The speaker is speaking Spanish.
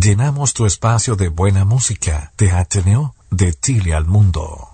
Llenamos tu espacio de buena música. De Ateneo, de Chile al mundo.